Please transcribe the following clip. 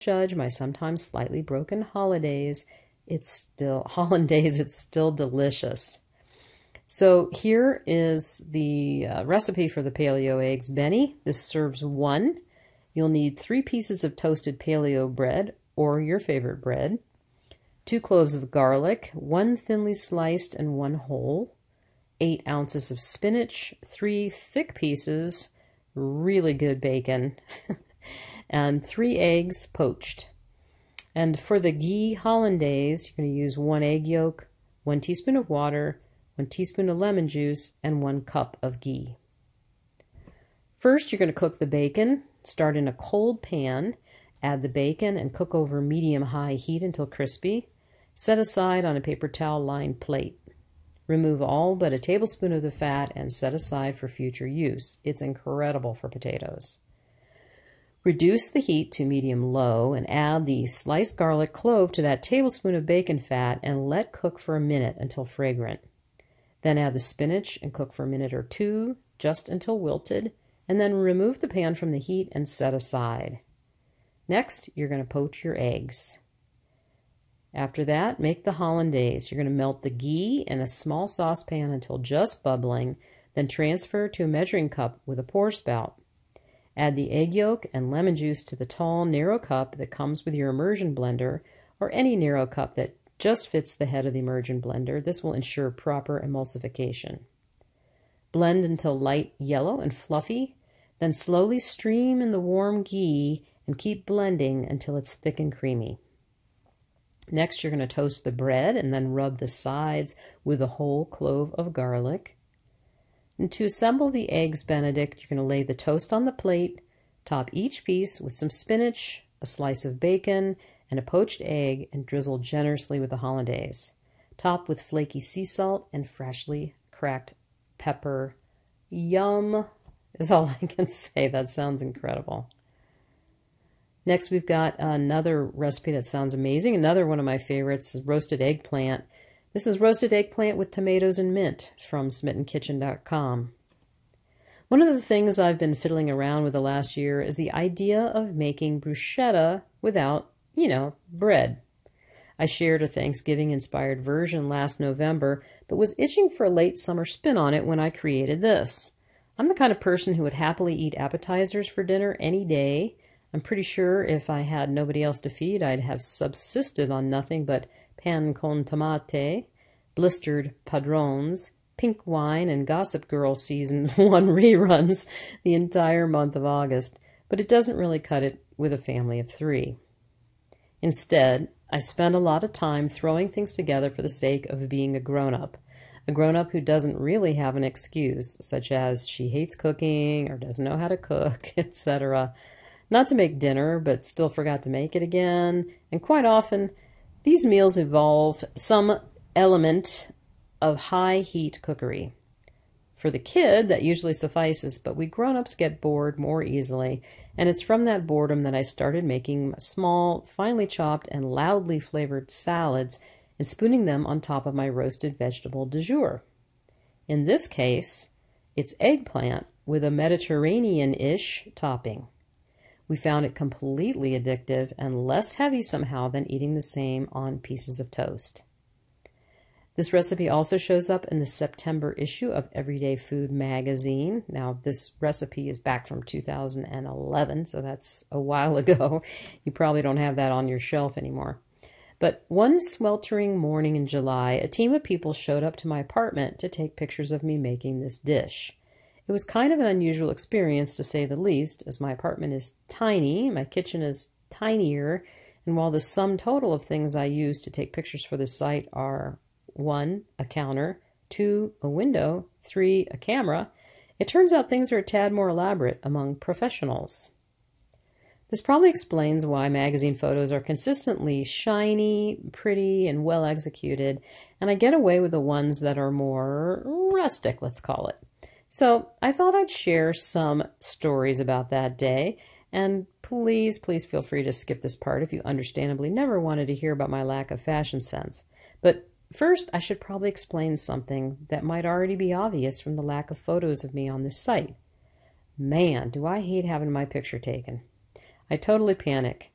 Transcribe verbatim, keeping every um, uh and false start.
judge my sometimes slightly broken holidays, it's still hollandaise, it's still delicious. So here is the uh, recipe for the paleo eggs Benny. This serves one. You'll need three pieces of toasted paleo bread or your favorite bread, two cloves of garlic, one thinly sliced and one whole, eight ounces of spinach, three thick pieces, really good bacon, and three eggs poached. And for the ghee hollandaise, you're going to use one egg yolk, one teaspoon of water, one teaspoon of lemon juice, and one cup of ghee. First, you're going to cook the bacon. Start in a cold pan, add the bacon, and cook over medium-high heat until crispy. Set aside on a paper towel-lined plate. Remove all but a tablespoon of the fat and set aside for future use. It's incredible for potatoes. Reduce the heat to medium-low and add the sliced garlic clove to that tablespoon of bacon fat and let cook for a minute until fragrant. Then add the spinach and cook for a minute or two, just until wilted, and then remove the pan from the heat and set aside. Next, you're going to poach your eggs. After that, make the hollandaise. You're going to melt the ghee in a small saucepan until just bubbling, then transfer to a measuring cup with a pour spout. Add the egg yolk and lemon juice to the tall, narrow cup that comes with your immersion blender, or any narrow cup that just fits the head of the immersion blender. This will ensure proper emulsification. Blend until light yellow and fluffy, then slowly stream in the warm ghee and keep blending until it's thick and creamy. Next, you're going to toast the bread and then rub the sides with a whole clove of garlic. And to assemble the eggs Benedict, you're going to lay the toast on the plate, top each piece with some spinach, a slice of bacon, and a poached egg, and drizzle generously with the hollandaise. Top with flaky sea salt and freshly cracked pepper. Yum is all I can say. That sounds incredible. Next, we've got another recipe that sounds amazing. Another one of my favorites is roasted eggplant. This is roasted eggplant with tomatoes and mint from smitten kitchen dot com. One of the things I've been fiddling around with the last year is the idea of making bruschetta without, you know, bread. I shared a Thanksgiving-inspired version last November, but was itching for a late summer spin on it when I created this. I'm the kind of person who would happily eat appetizers for dinner any day. I'm pretty sure if I had nobody else to feed, I'd have subsisted on nothing but pan con tomate, blistered padrones, pink wine, and Gossip Girl season one reruns the entire month of August, but it doesn't really cut it with a family of three. Instead, I spend a lot of time throwing things together for the sake of being a grown-up. A grown-up who doesn't really have an excuse, such as she hates cooking or doesn't know how to cook, et cetera. Not to make dinner, but still forgot to make it again. And quite often, these meals involve some element of high-heat cookery. For the kid, that usually suffices, but we grown-ups get bored more easily, and it's from that boredom that I started making small, finely chopped, and loudly flavored salads and spooning them on top of my roasted vegetable du jour. In this case, it's eggplant with a Mediterranean-ish topping. We found it completely addictive and less heavy somehow than eating the same on pieces of toast. This recipe also shows up in the September issue of Everyday Food magazine. Now, this recipe is back from two thousand eleven, so that's a while ago. You probably don't have that on your shelf anymore. But one sweltering morning in July, a team of people showed up to my apartment to take pictures of me making this dish. It was kind of an unusual experience, to say the least, as my apartment is tiny, my kitchen is tinier, and while the sum total of things I use to take pictures for this site are one, a counter, two, a window, three, a camera, it turns out things are a tad more elaborate among professionals. This probably explains why magazine photos are consistently shiny, pretty, and well executed, and I get away with the ones that are more rustic, let's call it. So I thought I'd share some stories about that day, and please, please feel free to skip this part if you understandably never wanted to hear about my lack of fashion sense. But first, I should probably explain something that might already be obvious from the lack of photos of me on this site. Man, do I hate having my picture taken. I totally panic.